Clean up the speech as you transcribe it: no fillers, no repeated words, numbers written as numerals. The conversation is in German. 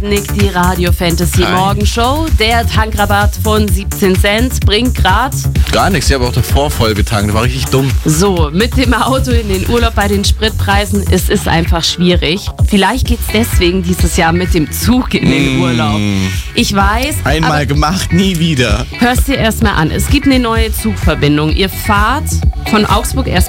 Nick, die Radio Fantasy Morgenshow. Der Tankrabatt von 17 Cent bringt grad gar nichts, ich habe auch davor voll getankt, das war richtig dumm. So, mit dem Auto in den Urlaub bei den Spritpreisen, es ist einfach schwierig. Vielleicht geht's deswegen dieses Jahr mit dem Zug in den Urlaub. Ich weiß. Einmal gemacht, nie wieder. Hörst dir erstmal an. Es gibt eine neue Zugverbindung. Ihr fahrt von Augsburg erst